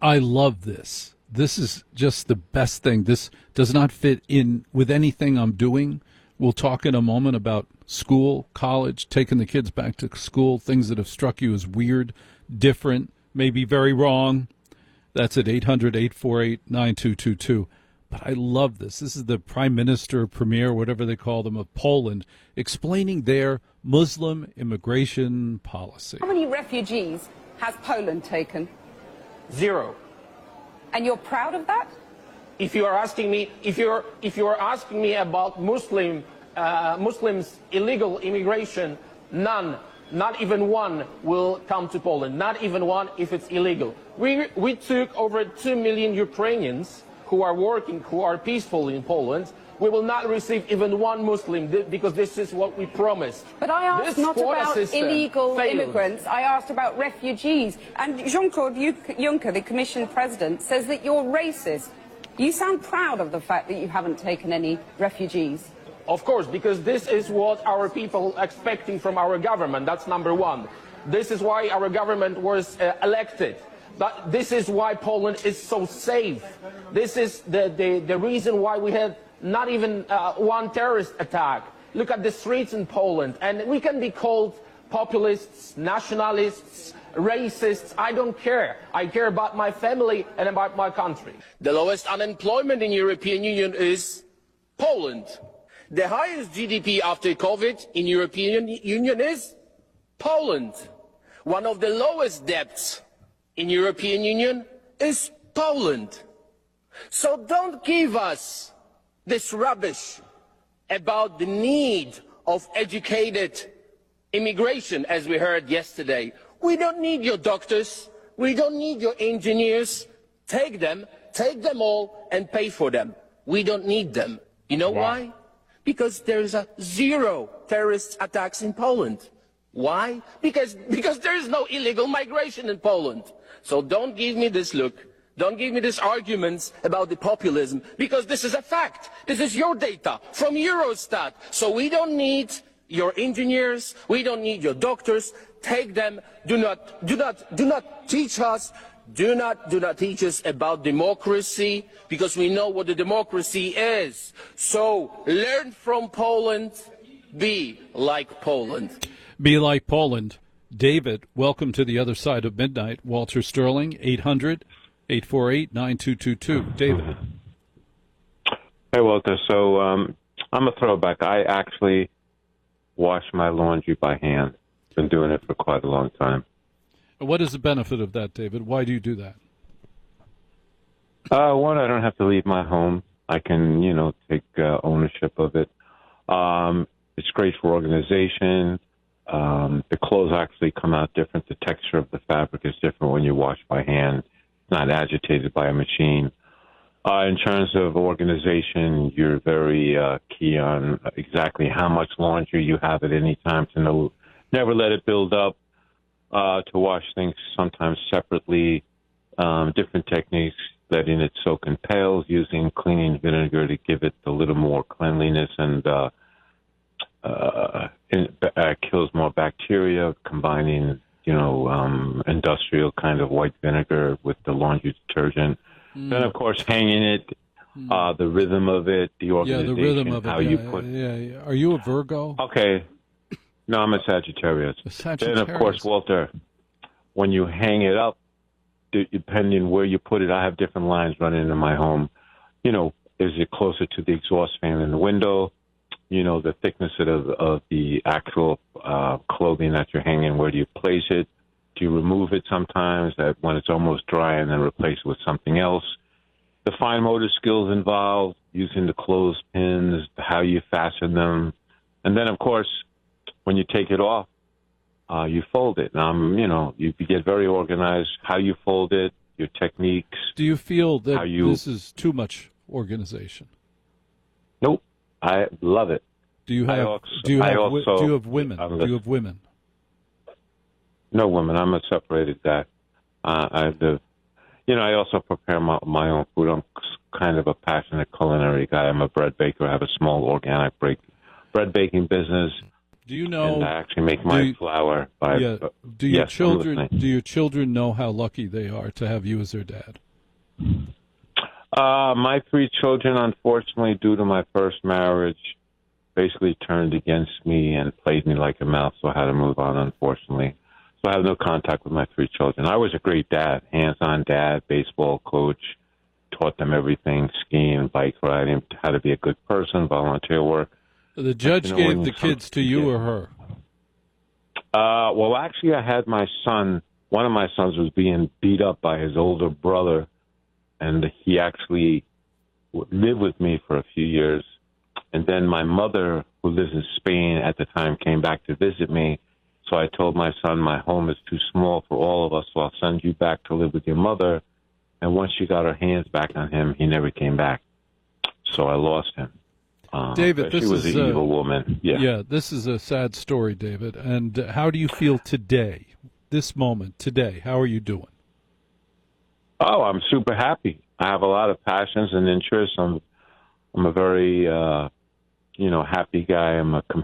I love this. This is just the best thing. This does not fit in with anything I'm doing. We'll talk in a moment about school, college, taking the kids back to school, things that have struck you as weird, different, maybe very wrong. That's at 800-848-9222. But I love this. This is the prime minister, premier, whatever they call them, of Poland, explaining their Muslim immigration policy. How many refugees has Poland taken? 0. And you're proud of that? If you are asking me, if you are asking me about Muslims illegal immigration, none, not even one, will come to Poland. Not even one, if it's illegal. We took over 2 million Ukrainians who are working, who are peaceful in Poland. We will not receive even one Muslim because this is what we promised. But I asked not about illegal immigrants, I asked about refugees. And Jean-Claude Juncker, the Commission President, says that you're racist. You sound proud of the fact that you haven't taken any refugees. Of course, because this is what our people are expecting from our government. That's number one. This is why our government was elected. But this is why Poland is so safe. This is the reason why we had not even one terrorist attack. Look at the streets in Poland. And we can be called populists, nationalists, racists. I don't care. I care about my family and about my country. The lowest unemployment in the European Union is Poland. The highest GDP after COVID in the European Union is Poland. One of the lowest debts in the European Union is Poland. So don't give us this rubbish about the need of educated immigration, as we heard yesterday. We don't need your doctors. We don't need your engineers. Take them all and pay for them. We don't need them. You know why? Because there's 0 terrorist attacks in Poland. Why? Because there is no illegal migration in Poland. So don't give me this look. Don't give me these arguments about the populism, because this is a fact. This is your data from Eurostat. So we don't need your engineers. We don't need your doctors. Take them. Do not teach us. Do not teach us about democracy, because we know what the democracy is. So learn from Poland. Be like Poland. Be like Poland. David, welcome to the other side of midnight. Walter Sterling, 800-848-9222. David. Hey, Walter. So I'm a throwback. I actually wash my laundry by hand. Been doing it for quite a long time. What is the benefit of that, David? Why do you do that? One, I don't have to leave my home. I can, take ownership of it. It's great for organization. The clothes actually come out different. The texture of the fabric is different when you wash by hand. It's not agitated by a machine. In terms of organization, you're very key on exactly how much laundry you have at any time to know. Never let it build up. To wash things sometimes separately. Different techniques, letting it soak in pails, using cleaning vinegar to give it a little more cleanliness and kills more bacteria, combining, industrial kind of white vinegar with the laundry detergent. Then, of course, hanging it, the rhythm of it, the organization, the rhythm of it. How you put. Yeah. Are you a Virgo? Okay. No, I'm a Sagittarius. Then, of course, Walter, when you hang it up, depending where you put it, I have different lines running in my home. Is it closer to the exhaust fan in the window? The thickness of the actual clothing that you're hanging, where do you place it? Do you remove it sometimes when it's almost dry and then replace it with something else? The fine motor skills involved, using the clothespins, how you fasten them. And then, of course, when you take it off, you fold it. You get very organized, how you fold it, your techniques. Do you feel that this is too much organization? Nope. I love it. Do you have women? Do you have women? No women. I'm a separated guy. I also prepare my own food. I'm kind of a passionate culinary guy. I'm a bread baker. I have a small organic bread baking business. Do you know? And I actually make my flour by. Yeah. Do your children know how lucky they are to have you as their dad? My 3 children, unfortunately, due to my first marriage, basically turned against me and played me like a mouse, so I had to move on, unfortunately. So I have no contact with my 3 children. I was a great dad, hands-on dad, baseball coach, taught them everything, skiing, bike riding, how to be a good person, volunteer work. The judge gave the kids to you or her? Well, actually, I had my son. One of my sons was being beat up by his older brother, and he actually lived with me for a few years. And then my mother, who lives in Spain at the time, came back to visit me. So I told my son, my home is too small for all of us, so I'll send you back to live with your mother. And once she got her hands back on him, he never came back. So I lost him. David, she was an evil woman. Yeah, this is a sad story, David. And how do you feel today, this moment, today? How are you doing? Oh, I'm super happy. I have a lot of passions and interests. I'm a very, happy guy. I'm a